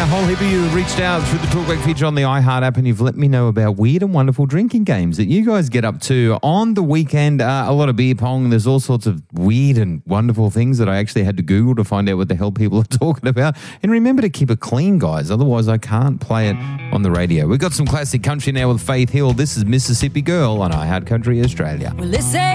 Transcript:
a whole heap of you have reached out through the Talkback feature on the iHeart app and you've let me know about weird and wonderful drinking games that you guys get up to on the weekend. A lot of beer pong. There's all sorts of weird and wonderful things that I actually had to Google to find out what the hell people are talking about. And remember to keep it clean, guys. Otherwise, I can't play it on the radio. We've got some classic country now with Faith Hill. This is Mississippi Girl on iHeart Country Australia. Well,